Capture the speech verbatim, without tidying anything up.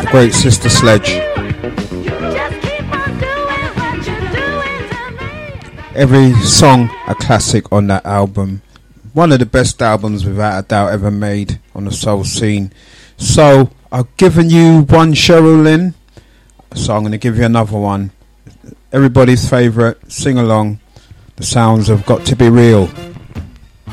great Sister Sledge. Every song a classic on that album. One of the best albums without a doubt ever made on the soul scene. So I've given you one Cheryl Lynn, so I'm going to give you another one. Everybody's favourite, sing along. The sounds have got to be real.